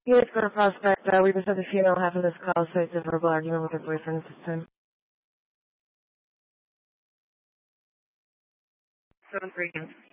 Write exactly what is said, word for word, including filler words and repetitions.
Yes, for a prospect, uh, we just had the female half of this call, so it's a verbal argument with her boyfriend this time. Seven freaking.